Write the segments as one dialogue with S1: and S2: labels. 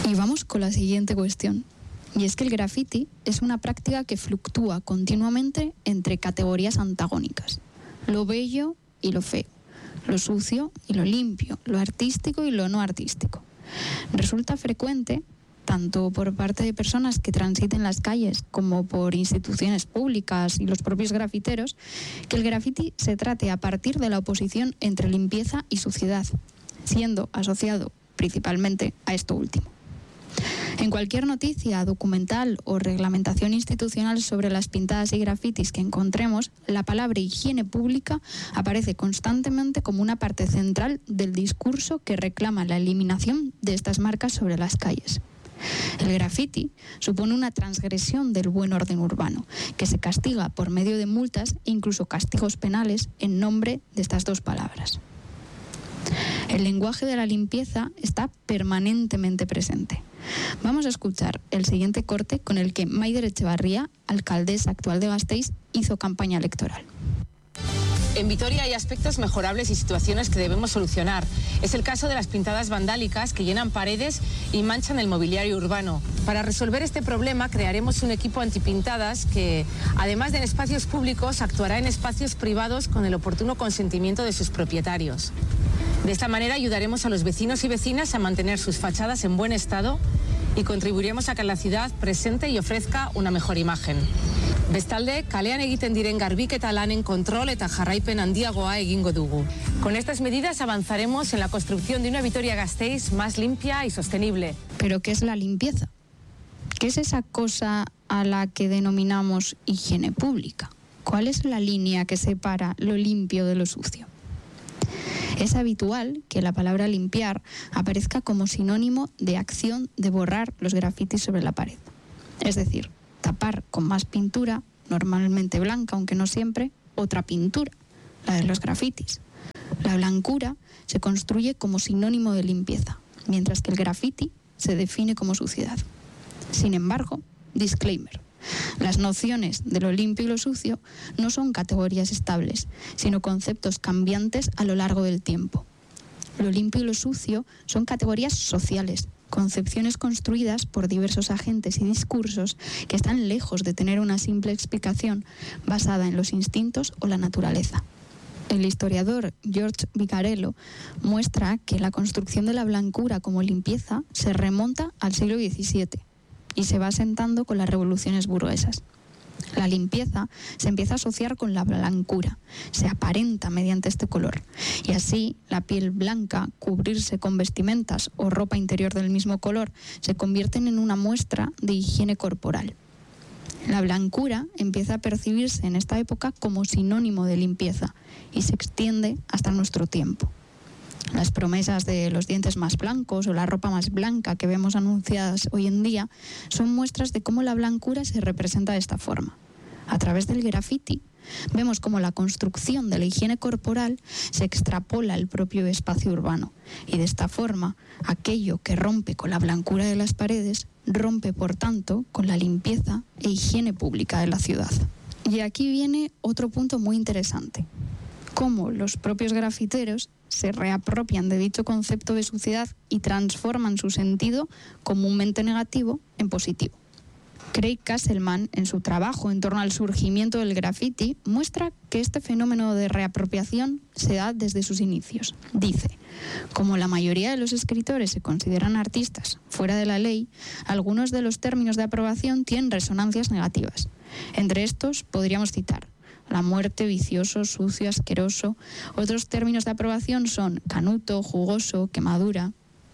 S1: Y vamos con la siguiente cuestión. Y es que el graffiti es una práctica que fluctúa continuamente entre categorías antagónicas: lo bello y lo feo, lo sucio y lo limpio, lo artístico y lo no artístico. Resulta frecuente, tanto por parte de personas que transiten las calles como por instituciones públicas y los propios grafiteros, que el graffiti se trate a partir de la oposición entre limpieza y suciedad, siendo asociado principalmente a esto último. En cualquier noticia, documental o reglamentación institucional sobre las pintadas y grafitis que encontremos, la palabra higiene pública aparece constantemente como una parte central del discurso que reclama la eliminación de estas marcas sobre las calles. El graffiti supone una transgresión del buen orden urbano, que se castiga por medio de multas e incluso castigos penales en nombre de estas dos palabras. El lenguaje de la limpieza está permanentemente presente. Vamos a escuchar el siguiente corte con el que Maider Etxebarria, alcaldesa actual de Gasteiz, hizo campaña electoral.
S2: En Vitoria hay aspectos mejorables y situaciones que debemos solucionar. Es el caso de las pintadas vandálicas que llenan paredes y manchan el mobiliario urbano. Para resolver este problema crearemos un equipo antipintadas que, además de en espacios públicos, actuará en espacios privados con el oportuno consentimiento de sus propietarios. De esta manera ayudaremos a los vecinos y vecinas a mantener sus fachadas en buen estado y contribuiremos a que la ciudad presente y ofrezca una mejor imagen. Bestalde, kalean egiten diren garbiketa lanen kontrol eta jarraipen handiagoa egingo dugu. Con estas medidas avanzaremos en la construcción de una Vitoria-Gasteiz más limpia y sostenible.
S1: ¿Pero qué es la limpieza? ¿Qué es esa cosa a la que denominamos higiene pública? ¿Cuál es la línea que separa lo limpio de lo sucio? Es habitual que la palabra limpiar aparezca como sinónimo de acción de borrar los grafitis sobre la pared. Es decir, tapar con más pintura, normalmente blanca, aunque no siempre, otra pintura, la de los grafitis. La blancura se construye como sinónimo de limpieza, mientras que el grafiti se define como suciedad. Sin embargo, disclaimer: las nociones de lo limpio y lo sucio no son categorías estables, sino conceptos cambiantes a lo largo del tiempo. Lo limpio y lo sucio son categorías sociales, concepciones construidas por diversos agentes y discursos que están lejos de tener una simple explicación basada en los instintos o la naturaleza. El historiador George Vicarello muestra que la construcción de la blancura como limpieza se remonta al siglo XVII y se va asentando con las revoluciones burguesas. La limpieza se empieza a asociar con la blancura, se aparenta mediante este color, y así la piel blanca, cubrirse con vestimentas o ropa interior del mismo color se convierten en una muestra de higiene corporal. La blancura empieza a percibirse en esta época como sinónimo de limpieza y se extiende hasta nuestro tiempo. Las promesas de los dientes más blancos o la ropa más blanca que vemos anunciadas hoy en día son muestras de cómo la blancura se representa de esta forma. A través del graffiti vemos cómo la construcción de la higiene corporal se extrapola al propio espacio urbano y de esta forma aquello que rompe con la blancura de las paredes rompe por tanto con la limpieza e higiene pública de la ciudad. Y aquí viene otro punto muy interesante: cómo los propios grafiteros se reapropian de dicho concepto de suciedad y transforman su sentido comúnmente negativo en positivo. Craig Castleman, en su trabajo en torno al surgimiento del graffiti, muestra que este fenómeno de reapropiación se da desde sus inicios. Dice: como la mayoría de los escritores se consideran artistas fuera de la ley, algunos de los términos de aprobación tienen resonancias negativas. Entre estos podríamos citar la muerte, vicioso, sucio, asqueroso. Otros términos de aprobación son canuto, jugoso, quemadura.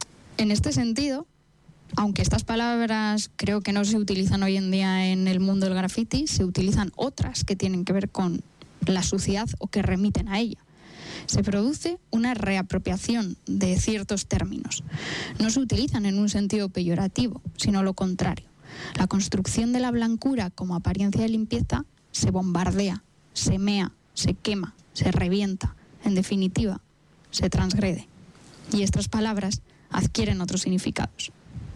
S1: En este sentido, aunque estas palabras creo que no se utilizan hoy en día en el mundo del graffiti, se utilizan otras que tienen que ver con la suciedad o que remiten a ella. Se produce una reapropiación de ciertos términos. No se utilizan en un sentido peyorativo, sino lo contrario. La construcción de la blancura como apariencia de limpieza se bombardea, se mea, se quema, se revienta. En definitiva, se transgrede. Y estas palabras adquieren otros significados.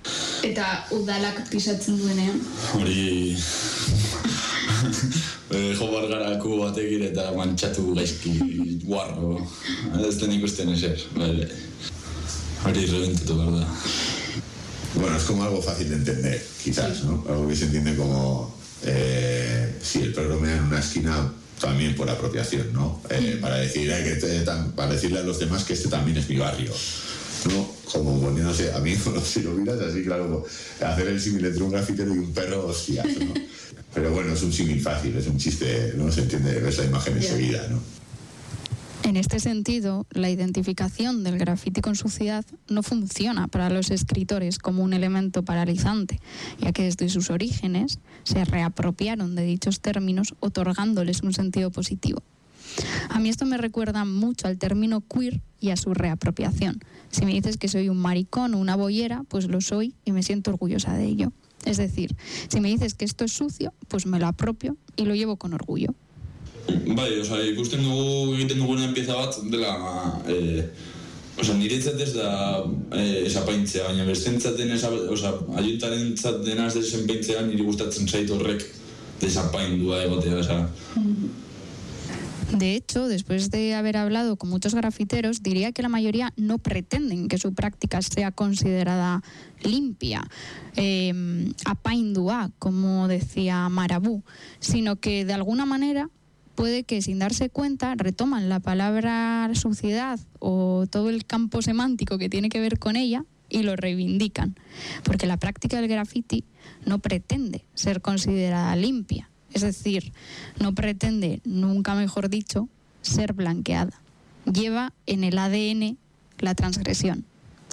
S3: Eta udalak pisatzen duenean?
S4: Hori... jo bargarako batekin eta mantxatu gaizki guarro. Ez den ikusten ezer. Hori rebentatu behar da.
S5: Bueno, es como algo fácil de entender, quizás, ¿no? Algo que se entiende como si el perro mea en una esquina también por apropiación, ¿no? Para decirle a los demás que este también es mi barrio, ¿no? Como poniéndose, a mí, si lo miras así, claro, hacer el símil entre un grafitero y un perro, hostias, ¿no? Pero bueno, es un símil fácil, es un chiste, no se entiende, ves la imagen enseguida, ¿no?
S1: En este sentido, la identificación del grafiti con suciedad no funciona para los escritores como un elemento paralizante, ya que desde sus orígenes se reapropiaron de dichos términos otorgándoles un sentido positivo. A mí esto me recuerda mucho al término queer y a su reapropiación. Si me dices que soy un maricón o una boyera, pues lo soy y me siento orgullosa de ello. Es decir, si me dices que esto es sucio, pues me lo apropio y lo llevo con orgullo.
S4: Bai, ikusten dugu egiten duguna pieza bat dela, niretzat ez da esapaintzea, baina bestentzaten aiuntarentzat dena ez desenpaintzea niri gustatzen zait horrek desapaindua egotea,
S1: De hecho, después de haber hablado con muchos grafiteros, diría que la mayoría no pretenden que su práctica sea considerada limpia, apaindua, como decía Marabú, sino que de alguna manera puede que sin darse cuenta retoman la palabra suciedad o todo el campo semántico que tiene que ver con ella y lo reivindican, porque la práctica del graffiti no pretende ser considerada limpia. Es decir, no pretende, nunca mejor dicho, ser blanqueada. Lleva en el ADN la transgresión.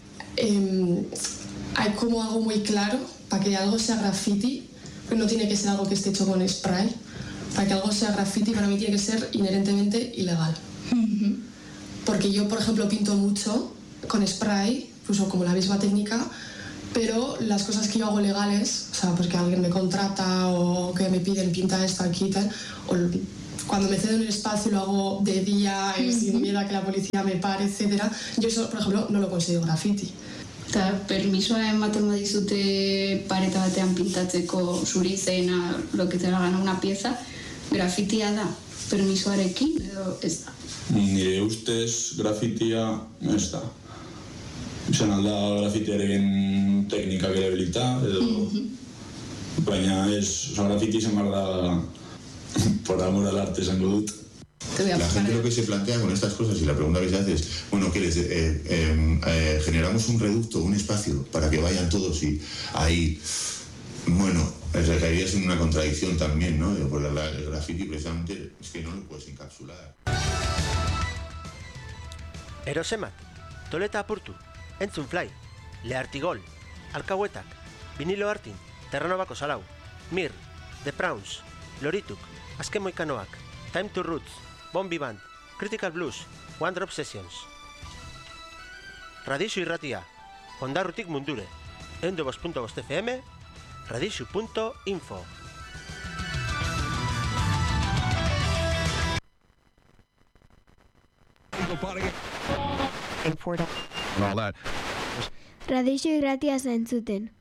S6: Hay como algo muy claro, para que algo sea graffiti, pues no tiene que ser algo que esté hecho con spray. Para que algo sea graffiti, para mí tiene que ser inherentemente ilegal. Porque yo, por ejemplo, pinto mucho con spray, uso como la misma técnica, pero las cosas que yo hago legales, o sea, pues que alguien me contrata o que me piden pinta esto aquí y tal, o cuando me cedo en el espacio lo hago de día, sin miedo a que la policía me pare, etcétera, yo eso, por ejemplo, no lo considero graffiti.
S3: Eta permisoa ematen badizute pareta batean pintatzeko zuri izena, lo que te hagan una pieza, grafitia da, permisoarekin edo ez da?
S4: Nire ustez grafitia ez da. Izan alda grafitiaren teknikak erabilita, edo... Baina ez, grafiti izan behar da por amor al arte esango dut.
S5: La gente lo que se plantea con estas cosas y la pregunta que se hace es, bueno, ¿qué les generamos un reducto, un espacio para que vayan todos y ahí, bueno, caería en una contradicción también, ¿no? Pues el graffiti precisamente es que no lo puedes encapsular.
S7: Erosemat, toleta apurtu, entzun fly, lehartigol, alkauetak, vinilo hartin, terranobako salau, mir, The Prawns, lorituk, azken moikanoak, Time to Roots, Bombi Band, Critical Blues, One Drop Sessions. Radixu irratia, Ondarrutik mundure, 102.5 FM, radixu.info.
S8: Radixu irratia zentzuten.